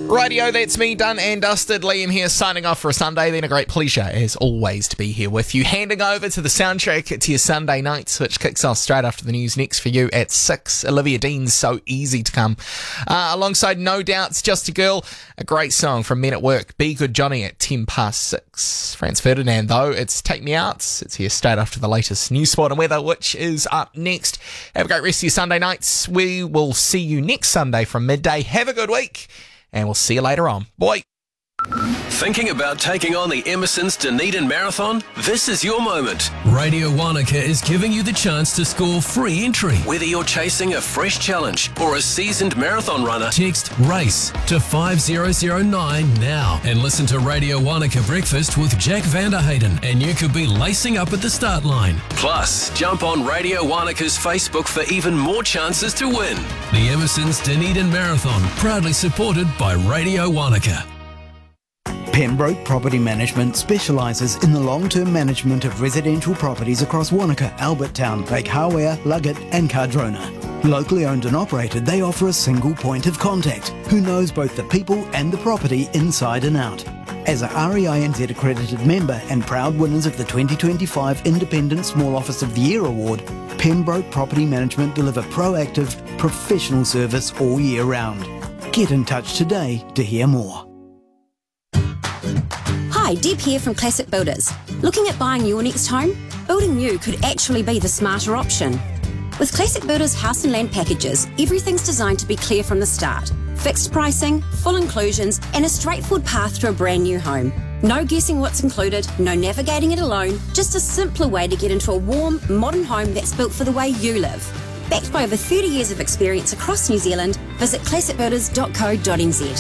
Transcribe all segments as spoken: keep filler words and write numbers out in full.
Rightio, that's me, done and dusted. Liam here, signing off for a Sunday. Then a great pleasure, as always, to be here with you. Handing over to the soundtrack to your Sunday nights, which kicks off straight after the news next for you at six. Olivia Dean's So Easy to Come. Uh, alongside No Doubt's Just a Girl, a great song from Men at Work, Be Good Johnny at ten past six. Franz Ferdinand, though, it's Take Me Out. It's here straight after the latest news, sport and weather, which is up next. Have a great rest of your Sunday nights. We will see you next Sunday from midday. Have a good week. And we'll see you later on. Bye. Thinking about taking on the Emerson's Dunedin Marathon? This is your moment. Radio Wanaka is giving you the chance to score free entry. Whether you're chasing a fresh challenge or a seasoned marathon runner, text RACE to five zero zero nine now and listen to Radio Wanaka Breakfast with Jack Vanderhayden and you could be lacing up at the start line. Plus, jump on Radio Wanaka's Facebook for even more chances to win. The Emerson's Dunedin Marathon, proudly supported by Radio Wanaka. Pembroke Property Management specialises in the long-term management of residential properties across Wanaka, Albertown, Lake Hawea, Luggett and Cardrona. Locally owned and operated, they offer a single point of contact who knows both the people and the property inside and out. As a R E I N Z accredited member and proud winners of the twenty twenty-five Independent Small Office of the Year Award, Pembroke Property Management deliver proactive, professional service all year round. Get in touch today to hear more. Hi, Deb here from Classic Builders. Looking at buying your next home? Building new could actually be the smarter option. With Classic Builders house and land packages, everything's designed to be clear from the start. Fixed pricing, full inclusions, and a straightforward path to a brand new home. No guessing what's included, no navigating it alone, just a simpler way to get into a warm, modern home that's built for the way you live. Backed by over thirty years of experience across New Zealand, visit classic builders dot co dot n z.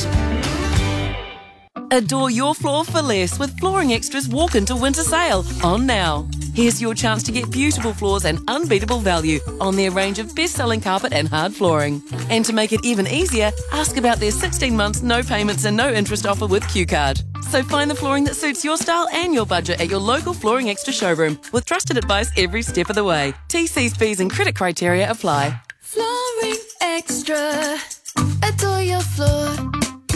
Adore your floor for less with Flooring Extra's Walk Into Winter Sale on now. Here's your chance to get beautiful floors and unbeatable value on their range of best-selling carpet and hard flooring. And to make it even easier, ask about their sixteen months no payments and no interest offer with Q Card. So find the flooring that suits your style and your budget at your local Flooring Extra showroom with trusted advice every step of the way. T Cs, fees and credit criteria apply. Flooring Extra. Adore your floor.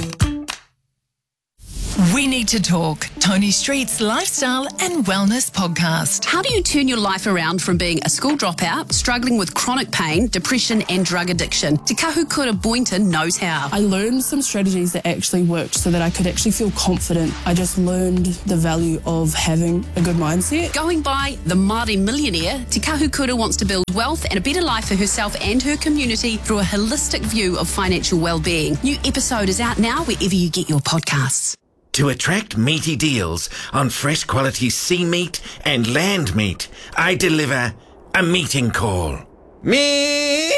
We Need to Talk, Tony Street's lifestyle and wellness podcast. How do you turn your life around from being a school dropout, struggling with chronic pain, depression and drug addiction? Te Kahukura Boynton knows how. I learned some strategies that actually worked so that I could actually feel confident. I just learned the value of having a good mindset. Going by the Māori millionaire, Te Kahukura wants to build wealth and a better life for herself and her community through a holistic view of financial well-being. New episode is out now wherever you get your podcasts. To attract meaty deals on fresh quality sea meat and land meat, I deliver a meeting call. Meat!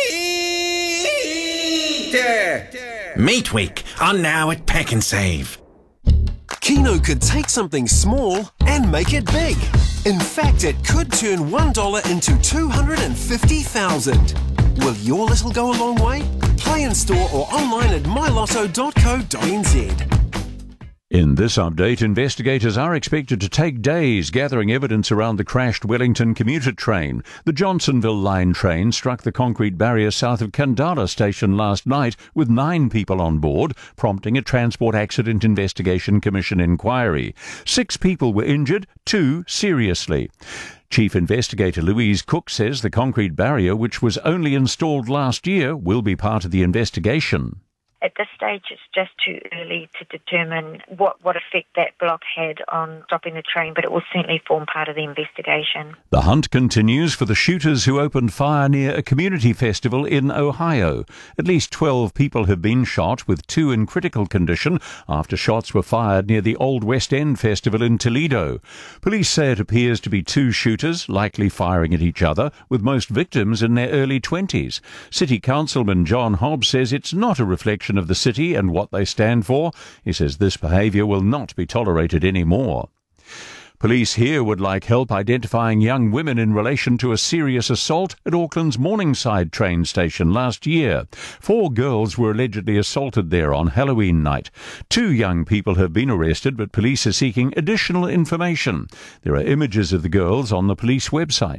Meat Week on now at Pack and Save. Kino could take something small and make it big. In fact, it could turn one dollar into two hundred fifty thousand. Will your little go a long way? Play in store or online at my lotto dot co dot n z. In this update, investigators are expected to take days gathering evidence around the crashed Wellington commuter train. The Johnsonville line train struck the concrete barrier south of Kandara station last night with nine people on board, prompting a Transport Accident Investigation Commission inquiry. Six people were injured, two seriously. Chief Investigator Louise Cook says the concrete barrier, which was only installed last year, will be part of the investigation. At this stage, it's just too early to determine what, what effect that block had on stopping the train, but it will certainly form part of the investigation. The hunt continues for the shooters who opened fire near a community festival in Ohio. At least twelve people have been shot, with two in critical condition, after shots were fired near the Old West End Festival in Toledo. Police say it appears to be two shooters, likely firing at each other, with most victims in their early twenties. City Councilman John Hobbs says it's not a reflection of the city and what they stand for. He says this behaviour will not be tolerated anymore. Police here would like help identifying young women in relation to a serious assault at Auckland's Morningside train station last year. Four girls were allegedly assaulted there on Halloween night. Two young people have been arrested, but police are seeking additional information. There are images of the girls on the police website.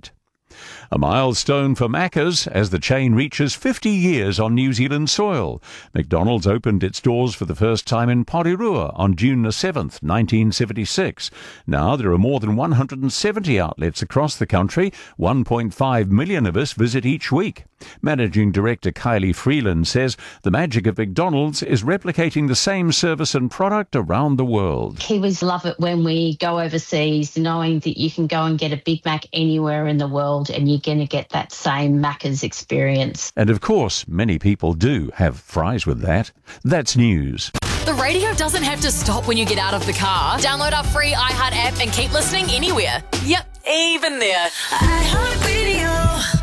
A milestone for Macca's as the chain reaches fifty years on New Zealand soil. McDonald's opened its doors for the first time in Porirua on June the seventh, nineteen seventy-six. Now there are more than one hundred seventy outlets across the country. one point five million of us visit each week. Managing Director Kylie Freeland says the magic of McDonald's is replicating the same service and product around the world. Kiwis love it when we go overseas, knowing that you can go and get a Big Mac anywhere in the world and you're going to get that same Macca's experience. And of course, many people do have fries with that. That's news. The radio doesn't have to stop when you get out of the car. Download our free iHeart app and keep listening anywhere. Yep, even there. iHeartRadio.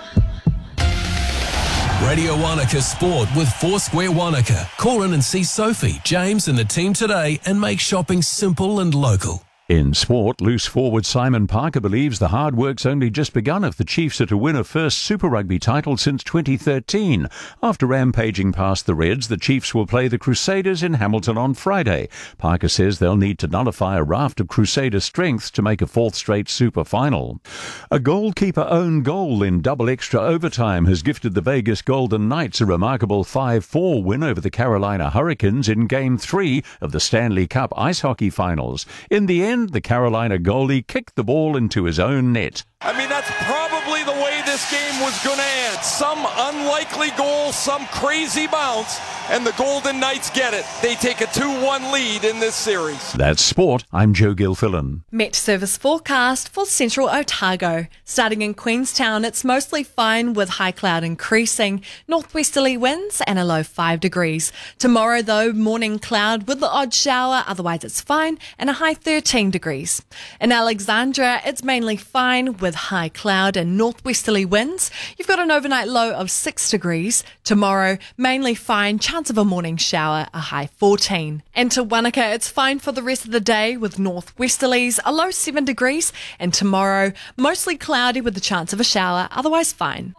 Radio Wanaka Sport with Foursquare Wanaka. Call in and see Sophie, James and the team today and make shopping simple and local. In sport, loose forward Simon Parker believes the hard work's only just begun if the Chiefs are to win a first Super Rugby title since twenty thirteen. After rampaging past the Reds, the Chiefs will play the Crusaders in Hamilton on Friday. Parker says they'll need to nullify a raft of Crusader strength to make a fourth straight Super final. A goalkeeper-own goal in double extra overtime has gifted the Vegas Golden Knights a remarkable five four win over the Carolina Hurricanes in Game three of the Stanley Cup Ice Hockey Finals. In the end, the Carolina goalie kicked the ball into his own net. I mean, that's probably the way this game was going to end. Some unlikely goal, some crazy bounce, and the Golden Knights get it. They take a two one lead in this series. That's sport. I'm Joe Gilfillan. Met service forecast for central Otago. Starting in Queenstown, it's mostly fine with high cloud increasing, northwesterly winds and a low five degrees. Tomorrow, though, morning cloud with the odd shower, otherwise it's fine, and a high thirteen degrees. In Alexandra, it's mainly fine with high cloud and northwesterly winds. You've got an overnight low of six degrees. Tomorrow, mainly fine, chance of a morning shower, a high fourteen. And to Wanaka, it's fine for the rest of the day with northwesterlies, a low seven degrees. And tomorrow, mostly cloudy with the chance of a shower, otherwise fine.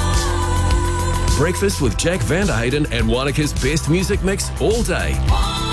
Breakfast with Jack Vanderhayden and Wanaka's best music mix all day.